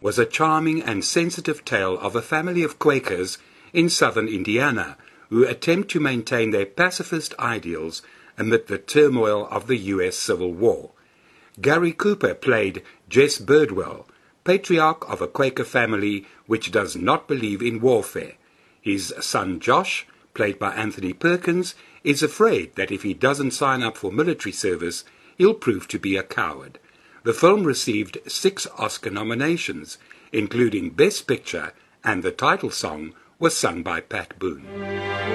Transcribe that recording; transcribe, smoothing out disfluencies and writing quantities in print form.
was a charming and sensitive tale of a family of Quakers in southern Indiana who attempt to maintain their pacifist ideals amid the turmoil of the U.S. Civil War. Gary Cooper played Jess Birdwell, patriarch of a Quaker family which does not believe in warfare. His son Josh, played by Anthony Perkins, is afraid that if he doesn't sign up for military service, he'll prove to be a coward. The film received 6 Oscar nominations, including Best Picture, and the title song was sung by Pat Boone.